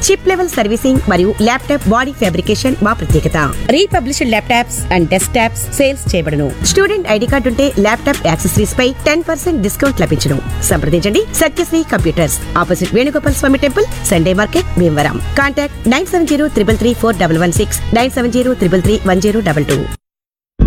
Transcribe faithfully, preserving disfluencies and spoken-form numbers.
Chip level servicing మరియు laptop body fabrication మా ప్రత్యేకత. Republished laptops and desktops sales చేయబడును. స్టూడెంట్ ఐడి కార్డు ఉంటే ల్యాప్టాప్ యాక్సెసరీస్ పై ten percent discount లభించును. సంప్రదించండి సత్యశ్రీ కంప్యూటర్స్, ఆపోజిట్ వేణుగోపాల్ స్వామి temple, Sunday market, Bhimavaram. Contact nine seven zero triple three four double one six, nine seven zero triple three one zero double two.